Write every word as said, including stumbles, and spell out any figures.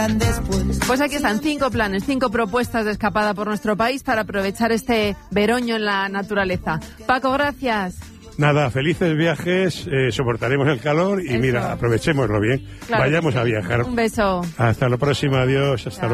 llegan después. Pues aquí están cinco planes, cinco propuestas de escapada por nuestro país para aprovechar este veroño en la naturaleza. Paco, gracias. Nada, felices viajes, eh, soportaremos el calor y Eso. Mira, aprovechémoslo bien. Claro Vayamos que sí. a viajar. Un beso. Hasta la próxima, adiós, hasta Chao. luego.